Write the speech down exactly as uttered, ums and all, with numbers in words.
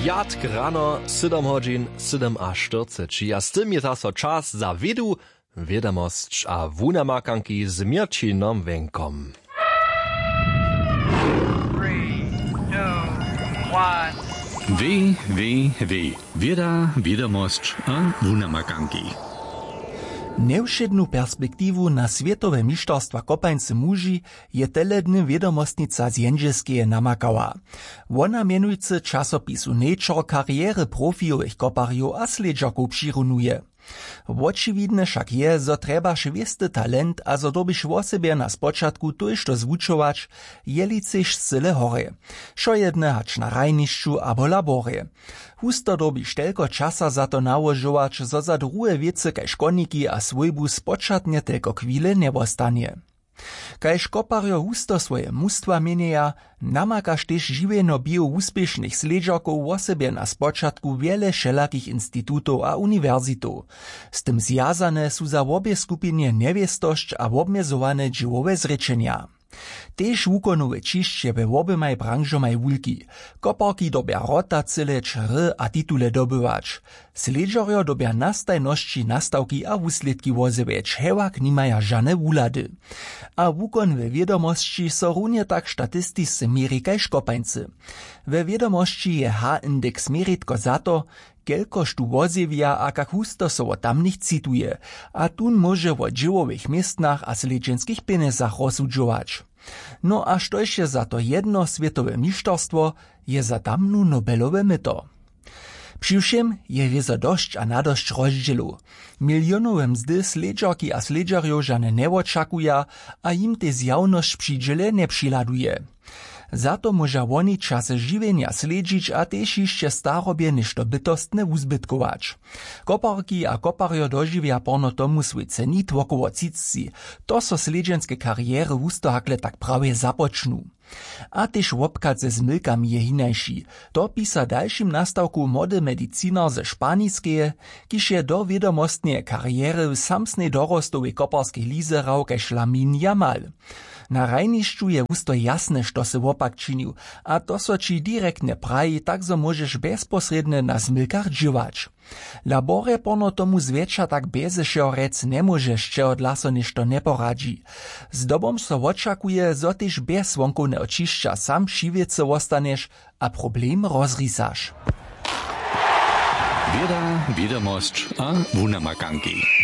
Jatk rano, siedem hodźin, siedem a czterdzieści. A z tym je zaso czas za wiedu, wiadomość a wunamakanki z Mirčinom Wenkom. Wie, wie, wie. Wieda, wiadomość a wunamakanki. Nevšednu perspektivu na svjetove mištarstva kopańcy muži je teledny wiedomostnica z Jędrzejskeje namakała. Wona mienujcy časopisu Nature kariéry profijowych koparjów a sledžaków přirunuje. Očividne však je, zo treba švesty talent a zo dobiš vo sebe na spočatku tojž to zwučovač, jeli chceš sile hore. Šo jedne hač na rajnišću abo labore. Husto dobiš telko časa za to nałožovač, zo za druhe wiece kaj škodniki a svojbu spočatne telko chwile nebostanie. Kaj škoparjo husto svoje mustwa mienia, namakaš tež žiweno bio úspěšnych sledžakov vo sebe na spočatku wiele všelakých institutov a univerzitov. S tym zjazane sú za obie skupiny neviestošť a obmezované džiwové zrečenia. Tež wukonowe čišće we obemaj branžomaj wulki. Koparki dobia rota cyle čr a titule dobywač. Sledžarjo dobia nastajnosći nastawki a wusledki wozeweč, hewak nimaja žane wulady. A wukon we wiedomosći so runie tak statistiscy meri kaj škopańcy. We wiedomosći je H-indeks meritko za to, kelkož tu wozewia a kak husto so wo tamnych cituje, a tun może wo džiwowych miestnach a sledženskich penezach rozsudžovač. No a štož je za to jedno svjetové mištarstvo, je za tamnu Nobelové myto. Přiwšem je wiezo dosć a nadosć rozdzielu. Milionowe mzdy sledžarki a sledžarjo žane neočakuja, a im te zjawność přidziele ne přiladuje. Za to moža woni čase žiwenia sledžić a tež jeszcze starobie nešto bytostne uzbytkować. Koparki a koparjo doživia porno tomu swój cenit wokoło cicci. To so sledženske kariéry wustohakle tak prawie započnu. A tež wopkadze z mylkami je hinajši. To pisa dalšim nastawku młody medicinar ze Španiskeje, kiž je do wiedomostneje kariéry w samsnej dorostowej koparskej lizerał kaj šlamin jamal. Na rajnišću je wusto jasne, što se wopak činił, a to so či direktne praji, tak zo możeš bezposredne na zmylkach dživač. Labore porno tomu zwiecza tak bezešeho rec ne możeš, če od laso nešto ne poradzi. Z dobom so očakuje, zo tež bez vonkovne očišća sam šiviece wostaneš a problem rozrisaš. Wieda, wiadomość a wunamakanki.